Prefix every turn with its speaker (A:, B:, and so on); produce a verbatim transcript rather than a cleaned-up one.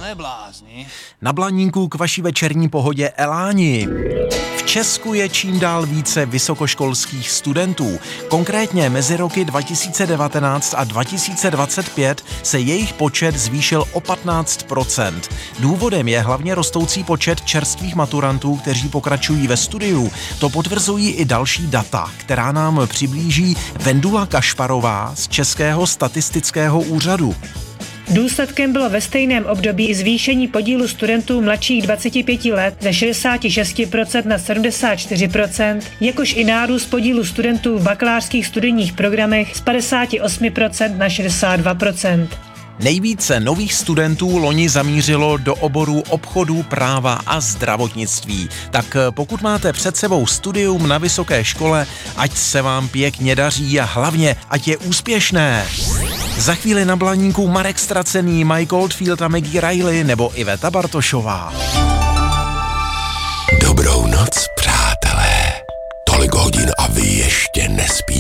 A: Pane blázni.
B: Na Blaníku k vaší večerní pohodě Eláni. V Česku je čím dál více vysokoškolských studentů. Konkrétně mezi roky dva tisíce devatenáct a dva tisíce dvacet pět se jejich počet zvýšil o patnáct procent. Důvodem je hlavně rostoucí počet čerstvých maturantů, kteří pokračují ve studiu. To potvrzují i další data, která nám přiblíží Vendula Kašparová z Českého statistického úřadu.
C: Důsledkem bylo ve stejném období zvýšení podílu studentů mladších dvaceti pěti let ze šedesát šest procent na sedmdesát čtyři procent, jakož i nárůst podílu studentů v bakalářských studijních programech z padesát osm procent na šedesát dva procent.
B: Nejvíce nových studentů loni zamířilo do oborů obchodu, práva a zdravotnictví. Tak pokud máte před sebou studium na vysoké škole, ať se vám pěkně daří a hlavně, ať je úspěšné. Za chvíli na Blaníku Marek Stracený, Mike Oldfield a Maggie Riley nebo Iveta Bartošová.
D: Dobrou noc, přátelé. Tolik hodin a vy ještě nespíte.